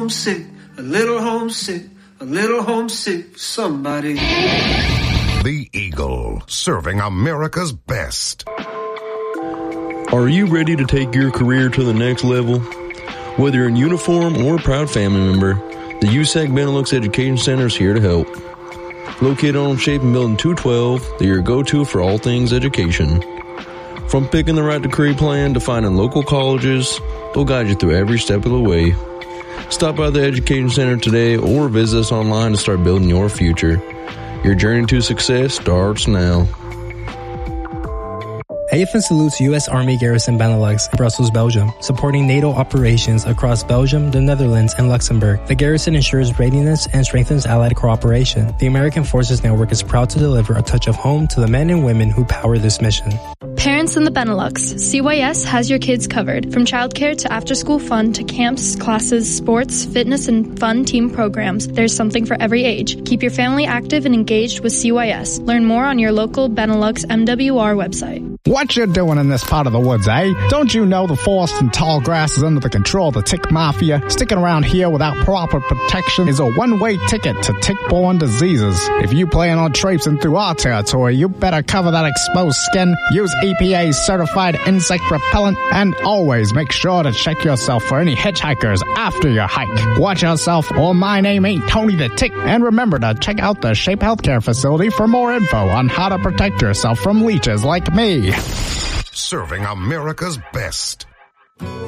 homesick, a little homesick, a little homesick for somebody. The Eagle, serving America's best. Are you ready to take your career to the next level? Whether you're in uniform or a proud family member, the USAC Benelux Education Center is here to help. Located on Chapin Building 212, they're your go-to for all things education. From picking the right degree plan to finding local colleges, they'll guide you through every step of the way. Stop by the Education Center today or visit us online to start building your future. Your journey to success starts now. AFN salutes U.S. Army Garrison Benelux in Brussels, Belgium, supporting NATO operations across Belgium, the Netherlands, and Luxembourg. The garrison ensures readiness and strengthens allied cooperation. The American Forces Network is proud to deliver a touch of home to the men and women who power this mission. Parents in the Benelux, CYS has your kids covered. From childcare to after-school fun to camps, classes, sports, fitness, and fun team programs, there's something for every age. Keep your family active and engaged with CYS. Learn more on your local Benelux MWR website. What you doing in this part of the woods, eh? Don't you know the forest and tall grass is under the control of the tick mafia? Sticking around here without proper protection is a one-way ticket to tick-borne diseases. If you plan on traipsing through our territory, you better cover that exposed skin, use EPA's certified insect repellent, and always make sure to check yourself for any hitchhikers after your hike. Watch yourself, or my name ain't Tony the Tick. And remember to check out the Shape Healthcare facility for more info on how to protect yourself from leeches like me. Serving America's best.